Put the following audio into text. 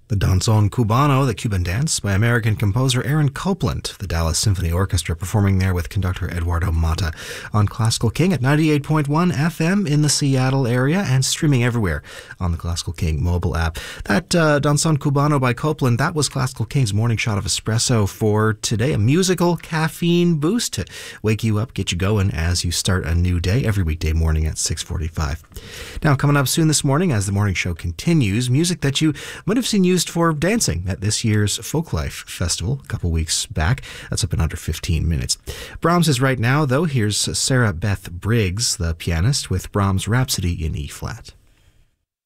The Danzón Cubano, the Cuban dance, by American composer Aaron Copland. The Dallas Symphony Orchestra performing there with conductor Eduardo Mata on Classical King at 98.1 FM in the Seattle area and streaming everywhere on the Classical King mobile app. That Danzón Cubano by Copland, that was Classical King's morning shot of espresso for today. A musical caffeine boost to wake you up, get you going as you start a new day every weekday morning at 6:45. Now, coming up soon this morning as the morning show continues, music that you might have seen used for dancing at this year's Folklife Festival a couple weeks back. That's up in under 15 minutes. Brahms is right now, though. Here's Sarah Beth Briggs, the pianist, with Brahms' Rhapsody in E-flat.